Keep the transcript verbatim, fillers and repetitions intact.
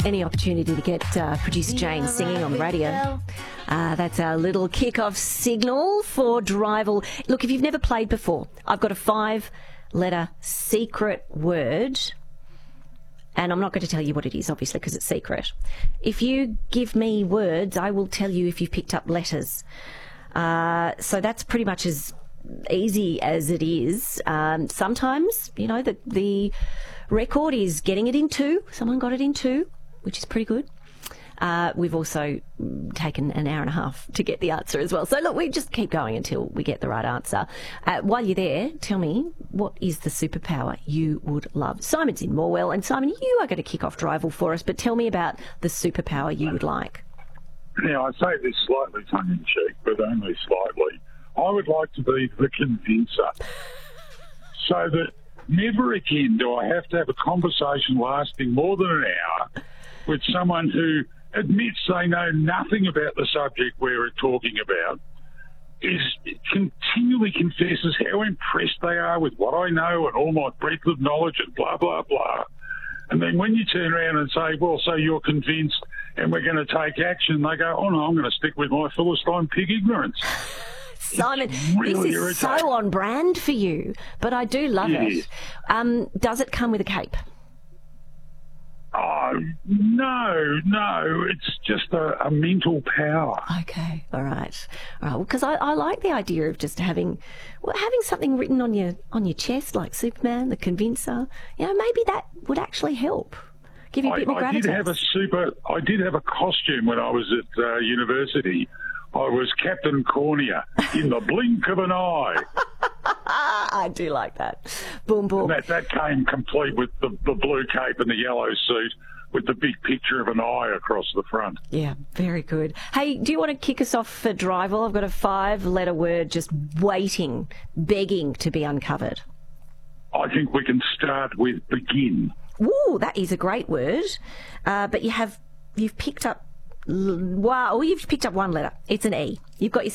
any opportunity to get uh, producer Jane singing on the radio. Uh, that's our little kick-off signal for Drival. Look, if you've never played before, I've got a five-letter secret word, and I'm not going to tell you what it is, obviously, because it's secret. If you give me words, I will tell you if you've picked up letters. Uh, so that's pretty much as easy as it is. Um, sometimes, you know, the, the record is getting it in two. Someone got it in two, which is pretty good. Uh, we've also taken an hour and a half to get the answer as well. So, look, we just keep going until we get the right answer. Uh, while you're there, tell me, what is the superpower you would love? Simon's in Morwell, and Simon, you are going to kick off Drival for us, but tell me about the superpower you would like. Now, I say this slightly tongue-in-cheek, but only slightly. I would like to be the convincer, so that never again do I have to have a conversation lasting more than an hour with someone who admits they know nothing about the subject we're talking about, is continually confesses how impressed they are with what I know and all my breadth of knowledge and blah, blah, blah. And then when you turn around and say, well, so you're convinced and we're going to take action, they go, oh, no, I'm going to stick with my Philistine pig ignorance. Simon, really this is irritating. so on brand for you, but I do love It it. is. Um, does it come with a cape? Oh, no, no, it's just a, a mental power. Okay, all right, all right. Because I, I like the idea of just having, well, having something written on your on your chest, like Superman, the Convincer. You know, maybe that would actually help. Give you a bit I, more I did gravitas. have a super, I did have a costume when I was at uh, university. I was Captain Cornea in the blink of an eye. I do like that. Boom, boom. And that, that came complete with the, the blue cape and the yellow suit with the big picture of an eye across the front. Yeah, very good. Hey, do you want to kick us off for Drival? I've got a five-letter word just waiting, begging to be uncovered. I think we can start with begin. Ooh, that is a great word. Uh, but you have, you've picked up, wow, well, you've picked up one letter. It's an E. You've got yourself